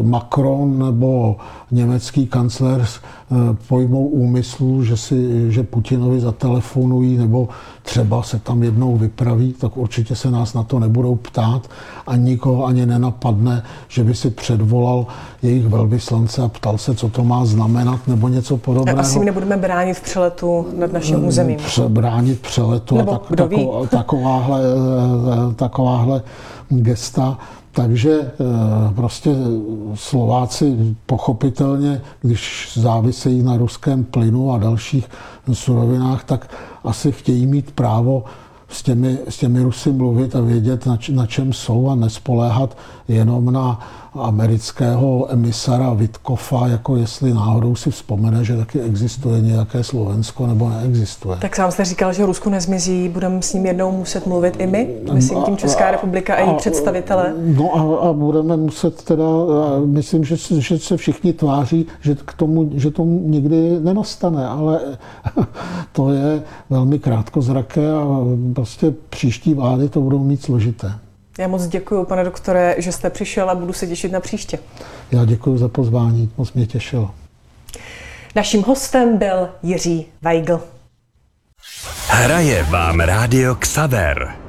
Macron nebo německý kancléř pojmou úmyslu, že Putinovi zatelefonují nebo třeba se tam jednou vypraví, tak určitě se nás na to nebudou ptát a nikoho ani nenapadne, že by si předvolal jejich velvyslance a ptal se, co to má znamenat nebo něco podobného. Asi my nebudeme bránit v přeletu nad naším územím. Bránit přeletu nebo a takováhle gesta. Takže prostě Slováci pochopitelně, když závisejí na ruském plynu a dalších surovinách, tak asi chtějí mít právo s těmi Rusy mluvit a vědět, na čem jsou a nespoléhat jenom na amerického emisara Witkoffa, jako jestli náhodou si vzpomene, že taky existuje nějaké Slovensko nebo neexistuje. Tak sám jste říkal, že Rusko nezmizí, budeme s ním jednou muset mluvit i my, myslím tím Česká republika a její představitelé. No a budeme muset teda, myslím, že se všichni tváří, že tomu nikdy nenastane, ale to je velmi krátkozraké a prostě příští vlády to budou mít složité. Já moc děkuji, pane doktore, že jste přišel a budu se těšit na příště. Já děkuji za pozvání, moc mě těšilo. Naším hostem byl Jiří Weigl. Hraje vám Rádio Xaver.